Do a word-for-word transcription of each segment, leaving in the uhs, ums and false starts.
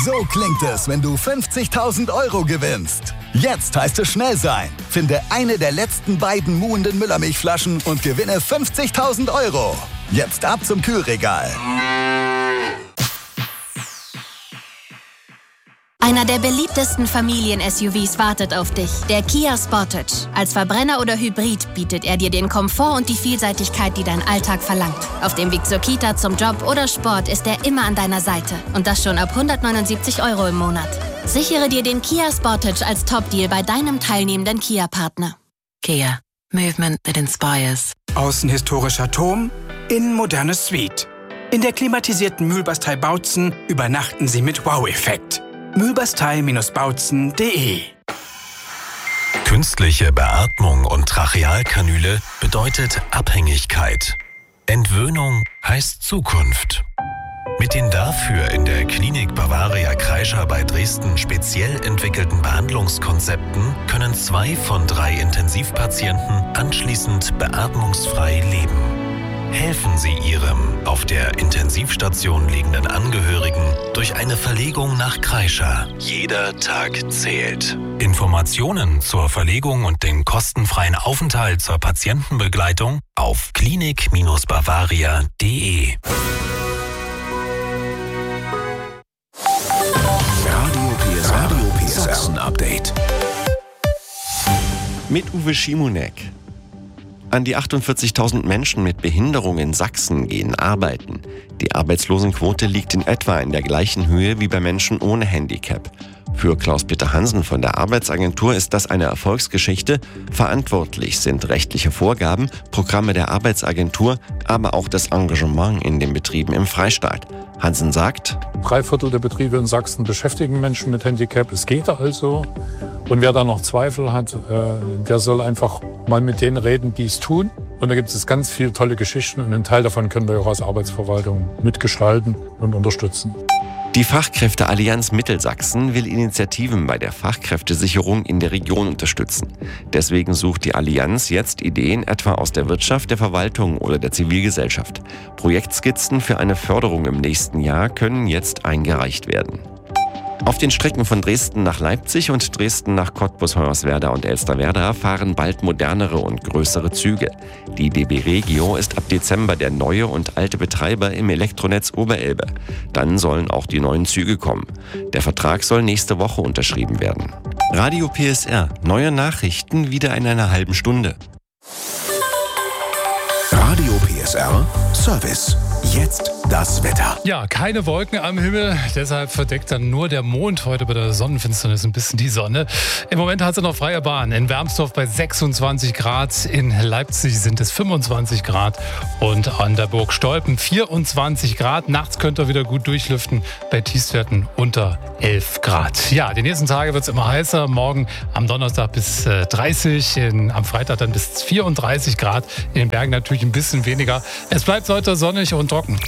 So klingt es, wenn du fünfzigtausend Euro gewinnst. Jetzt heißt es schnell sein. Finde eine der letzten beiden muhenden Müllermilchflaschen und gewinne fünfzigtausend Euro. Jetzt ab zum Kühlregal. Einer der beliebtesten Familien-S U Vs wartet auf dich, der Kia Sportage. Als Verbrenner oder Hybrid bietet er dir den Komfort und die Vielseitigkeit, die dein Alltag verlangt. Auf dem Weg zur Kita, zum Job oder Sport ist er immer an deiner Seite. Und das schon ab hundertneunundsiebzig Euro im Monat. Sichere dir den Kia Sportage als Top-Deal bei deinem teilnehmenden Kia-Partner. Kia. Movement that inspires. Außen historischer Turm, innen moderne Suite. In der klimatisierten Mühlbastei Bautzen übernachten Sie mit Wow-Effekt. mühlbastei Bindestrich bautzen punkt de. Künstliche Beatmung und Trachealkanüle bedeutet Abhängigkeit. Entwöhnung heißt Zukunft. Mit den dafür in der Klinik Bavaria Kreischer bei Dresden speziell entwickelten Behandlungskonzepten können zwei von drei Intensivpatienten anschließend beatmungsfrei leben. Helfen Sie Ihrem auf der Intensivstation liegenden Angehörigen durch eine Verlegung nach Kreischer. Jeder Tag zählt. Informationen zur Verlegung und den kostenfreien Aufenthalt zur Patientenbegleitung auf klinik Bindestrich bavaria punkt de. Radio P S R, Radio P S R Sachsen-Update. Mit Uwe Schimonek. An die achtundvierzigtausend Menschen mit Behinderung in Sachsen gehen arbeiten. Die Arbeitslosenquote liegt in etwa in der gleichen Höhe wie bei Menschen ohne Handicap. Für Klaus-Peter Hansen von der Arbeitsagentur ist das eine Erfolgsgeschichte. Verantwortlich sind rechtliche Vorgaben, Programme der Arbeitsagentur, aber auch das Engagement in den Betrieben im Freistaat. Hansen sagt: Drei Viertel der Betriebe in Sachsen beschäftigen Menschen mit Handicap. Es geht also. Und wer da noch Zweifel hat, der soll einfach mal mit denen reden, die es tun. Und da gibt es ganz viele tolle Geschichten und einen Teil davon können wir auch als Arbeitsverwaltung mitgestalten und unterstützen. Die Fachkräfteallianz Mittelsachsen will Initiativen bei der Fachkräftesicherung in der Region unterstützen. Deswegen sucht die Allianz jetzt Ideen etwa aus der Wirtschaft, der Verwaltung oder der Zivilgesellschaft. Projektskizzen für eine Förderung im nächsten Jahr können jetzt eingereicht werden. Auf den Strecken von Dresden nach Leipzig und Dresden nach Cottbus, Hoyerswerda und Elsterwerda fahren bald modernere und größere Züge. Die D B Regio ist ab Dezember der neue und alte Betreiber im Elektronetz Oberelbe. Dann sollen auch die neuen Züge kommen. Der Vertrag soll nächste Woche unterschrieben werden. Radio P S R. Neue Nachrichten wieder in einer halben Stunde. Radio P S R Service. Jetzt das Wetter. Ja, keine Wolken am Himmel, deshalb verdeckt dann nur der Mond heute bei der Sonnenfinsternis ein bisschen die Sonne. Im Moment hat sie noch freie Bahn. In Wermsdorf bei sechsundzwanzig Grad, in Leipzig sind es fünfundzwanzig Grad und an der Burg Stolpen vierundzwanzig Grad. Nachts könnt ihr wieder gut durchlüften bei Tiefstwerten unter elf Grad. Ja, die nächsten Tage wird es immer heißer. Morgen am Donnerstag bis äh, dreißig, in, am Freitag dann bis vierunddreißig Grad. In den Bergen natürlich ein bisschen weniger. Es bleibt heute sonnig und trocken.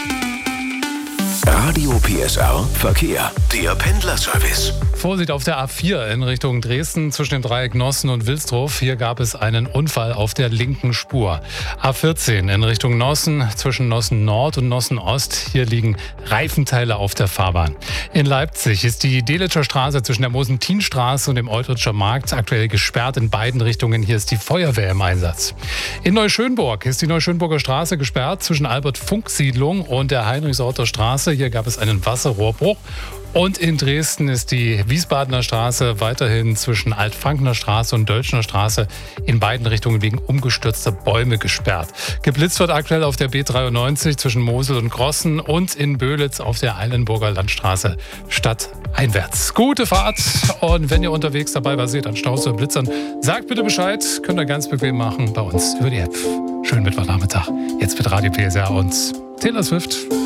Radio P S R Verkehr. Der Pendlerservice. Vorsicht auf der A vier in Richtung Dresden zwischen dem Dreieck Nossen und Wilsdruff. Hier gab es einen Unfall auf der linken Spur. A vierzehn in Richtung Nossen zwischen Nossen Nord und Nossen Ost. Hier liegen Reifenteile auf der Fahrbahn. In Leipzig ist die Delitscher Straße zwischen der Mosentinstraße und dem Eutritscher Markt aktuell gesperrt in beiden Richtungen. Hier ist die Feuerwehr im Einsatz. In Neuschönburg ist die Neuschönburger Straße gesperrt zwischen Albert-Funk-Siedlung und der Heinrichsorter Straße. Hier gab es einen Wasserrohrbruch. Und in Dresden ist die Wiesbadener Straße weiterhin zwischen Altfankner Straße und Dölschner Straße in beiden Richtungen wegen umgestürzter Bäume gesperrt. Geblitzt wird aktuell auf der B dreiundneunzig zwischen Mosel und Grossen und in Böhlitz auf der Eilenburger Landstraße stadteinwärts. Gute Fahrt und wenn ihr unterwegs dabei was seht an Staus oder Blitzern, sagt bitte Bescheid, könnt ihr ganz bequem machen bei uns über die App. Schönen Mittwochnachmittag. Jetzt mit Radio P S R und Taylor Swift.